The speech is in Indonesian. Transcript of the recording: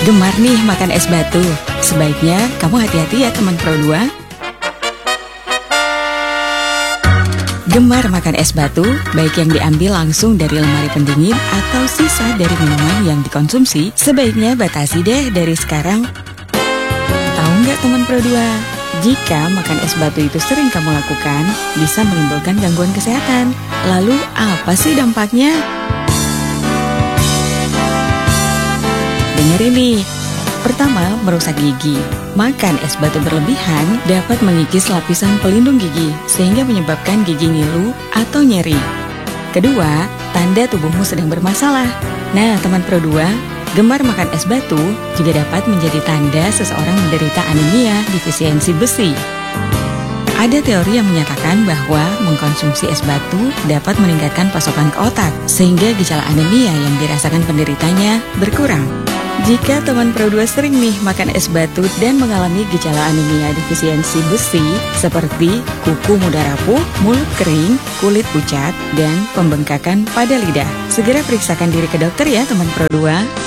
Gemar nih makan es batu? Sebaiknya kamu hati-hati ya teman Pro 2. Gemar makan es batu, baik yang diambil langsung dari lemari pendingin atau sisa dari minuman yang dikonsumsi, sebaiknya batasi deh dari sekarang. Tahu nggak teman Pro 2? Jika makan es batu itu sering kamu lakukan, bisa menimbulkan gangguan kesehatan. Lalu apa sih dampaknya? Dengar ini. Pertama, merusak gigi. Makan es batu berlebihan dapat mengikis lapisan pelindung gigi, sehingga menyebabkan gigi ngilu atau nyeri. Kedua, tanda tubuhmu sedang bermasalah. Nah, teman Pro 2, gemar makan es batu juga dapat menjadi tanda seseorang menderita anemia defisiensi besi. Ada teori yang menyatakan bahwa mengkonsumsi es batu dapat meningkatkan pasokan ke otak, sehingga gejala anemia yang dirasakan penderitanya berkurang. Jika teman Pro 2 sering nih makan es batu dan mengalami gejala anemia defisiensi besi seperti kuku mudah rapuh, mulut kering, kulit pucat, dan pembengkakan pada lidah, segera periksakan diri ke dokter ya teman Pro 2.